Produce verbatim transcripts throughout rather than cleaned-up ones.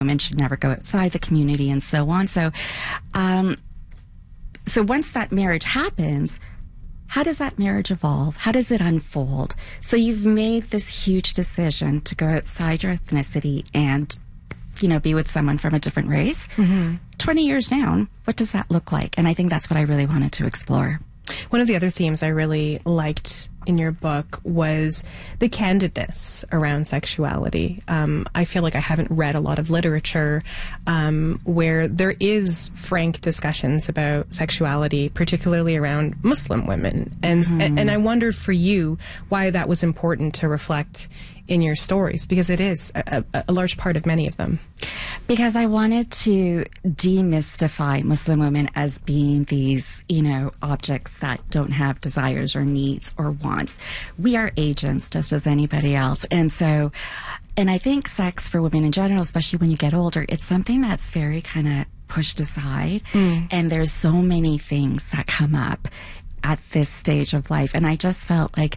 women should never go outside the community and so on. So, um, so once that marriage happens, how does that marriage evolve? How does it unfold? So you've made this huge decision to go outside your ethnicity and, you know, be with someone from a different race. Mm-hmm. twenty years down, what does that look like? And I think that's what I really wanted to explore. One of the other themes I really liked in your book was the candidness around sexuality. Um, I feel like I haven't read a lot of literature um, where there is frank discussions about sexuality, particularly around Muslim women. And, mm. and I wondered for you why that was important to reflect in your stories, because it is a, a, a large part of many of them. Because I wanted to demystify Muslim women as being these, you know, objects that don't have desires or needs or wants. We are agents just as anybody else. And so, and I think sex for women in general, especially when you get older, it's something that's very kind of pushed aside. Mm. And there's so many things that come up at this stage of life. And I just felt like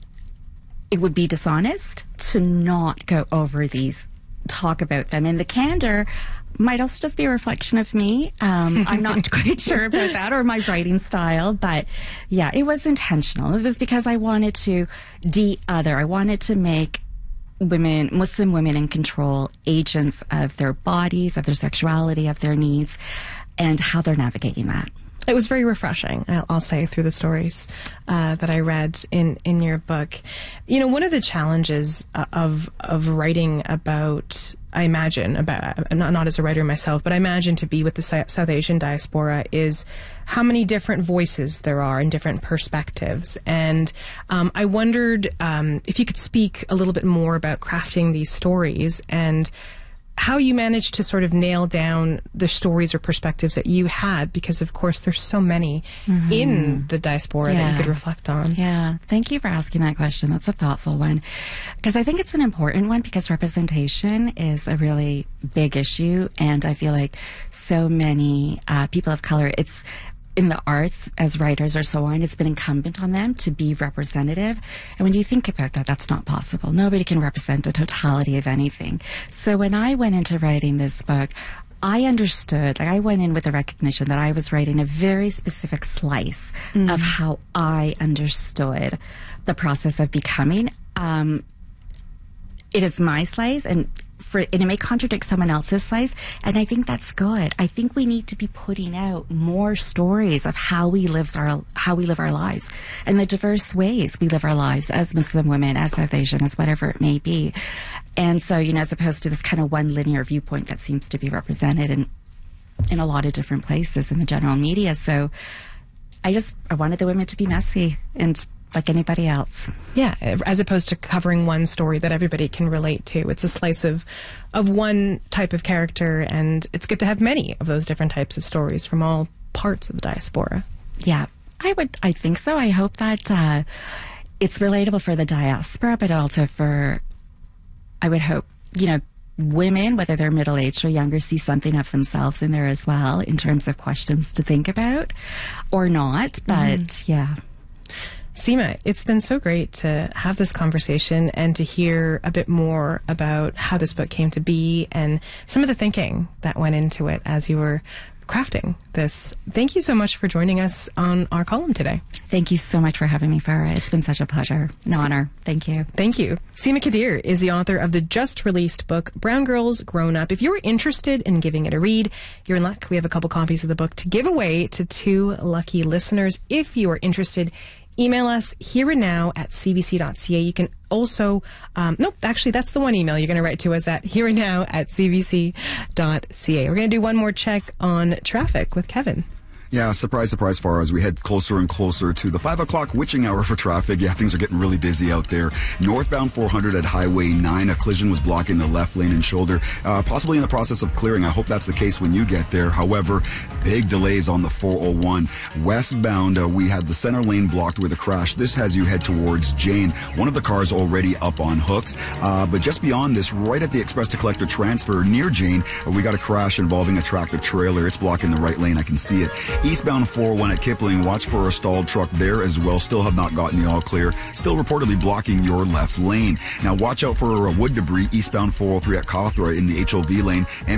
it would be dishonest to not go over these, talk about them. And the candor might also just be a reflection of me. Um, I'm not quite sure about that, or my writing style. But yeah, it was intentional. It was because I wanted to de-other. I wanted to make women, Muslim women in control, agents of their bodies, of their sexuality, of their needs, and how they're navigating that. It was very refreshing, I'll say, through the stories uh, that I read in, in your book. You know, one of the challenges uh, of of writing about, I imagine, about not, not as a writer myself, but I imagine to be with the South Asian diaspora is how many different voices there are and different perspectives. And um, I wondered um, if you could speak a little bit more about crafting these stories and how you managed to sort of nail down the stories or perspectives that you had, because of course there's so many mm-hmm. in the diaspora yeah. that you could reflect on. Yeah, thank you for asking that question. That's a thoughtful one, because I think it's an important one, because representation is a really big issue, and I feel like so many uh, people of color, it's in the arts, as writers or so on, it's been incumbent on them to be representative. And when you think about that, that's not possible. Nobody can represent a totality of anything. So when I went into writing this book, I understood, like I went in with a recognition that I was writing a very specific slice mm. of how I understood the process of becoming. Um, it is my slice, and for, and it may contradict someone else's slice, and I think that's good. I think we need to be putting out more stories of how we live our how we live our lives, and the diverse ways we live our lives as Muslim women, as South Asian, as whatever it may be. And so, you know, as opposed to this kind of one linear viewpoint that seems to be represented in in a lot of different places in the general media. So, I just I wanted the women to be messy and like anybody else. Yeah, as opposed to covering one story that everybody can relate to. It's a slice of of one type of character, and it's good to have many of those different types of stories from all parts of the diaspora. Yeah, I would. I think so. I hope that uh, it's relatable for the diaspora, but also for, I would hope, you know, women, whether they're middle-aged or younger, see something of themselves in there as well, in terms of questions to think about, or not. But mm-hmm. yeah. Seema, it's been so great to have this conversation and to hear a bit more about how this book came to be and some of the thinking that went into it as you were crafting this. Thank you so much for joining us on our column today. Thank you so much for having me, Farah. It's been such a pleasure, an honor. Thank you. Thank you. Seema Qadir is the author of the just released book, Brown Girls Grown Up. If you're interested in giving it a read, you're in luck. We have a couple copies of the book to give away to two lucky listeners. If you are interested, email us here and now at c b c dot c a. You can also, um, nope, actually, that's the one email you're going to write to us at here and now at c b c dot c a. We're going to do one more check on traffic with Kevin. Yeah, surprise, surprise, far as we head closer and closer to the five o'clock witching hour for traffic. Yeah, things are getting really busy out there. Northbound four hundred at Highway nine, a collision was blocking the left lane and shoulder, uh, possibly in the process of clearing. I hope that's the case when you get there. However, big delays on the four oh one. Westbound, uh, we had the center lane blocked with a crash. This has you head towards Jane. One of the cars already up on hooks, uh, but just beyond this, right at the Express to Collector transfer near Jane, uh, we got a crash involving a tractor trailer. It's blocking the right lane. I can see it. Eastbound four oh one at Kipling, watch for a stalled truck there as well. Still have not gotten the all clear. Still reportedly blocking your left lane. Now watch out for wood debris eastbound four oh three at Cawthra in the H O V lane. And